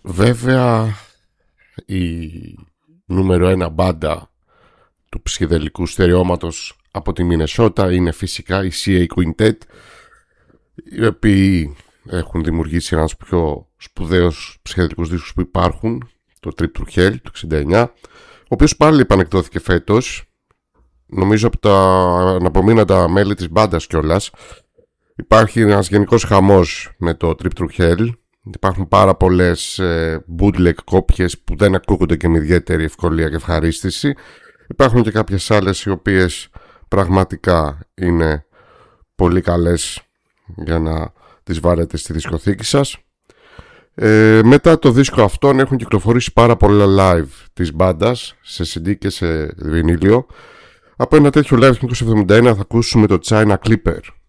Βέβαια η νούμερο 1 μπάντα του ψυχεδελικού στερεώματος από τη Μινεσότα είναι φυσικά η CA Quintet, οι οποίοι έχουν δημιουργήσει ένας πιο σπουδαίους ψυχεδελικούς δίσκους που υπάρχουν, το Trip to Hell του 69, ο οποίος πάλι επανεκδόθηκε φέτος, νομίζω από τα αναπομείναντα μέλη της μπάντας κιόλας. Υπάρχει ένας γενικός χαμός με το Trip to Hell. Υπάρχουν πάρα πολλές bootleg κόπιες που δεν ακούγονται και με ιδιαίτερη ευκολία και ευχαρίστηση. Υπάρχουν και κάποιες άλλες οι οποίες πραγματικά είναι πολύ καλές για να τις βάλετε στη δισκοθήκη σας. Μετά το δίσκο αυτόν έχουν κυκλοφορήσει πάρα πολλά live της μπάντας σε CD και σε βινίλιο. Από ένα τέτοιο live του 1971 θα ακούσουμε το China Clipper.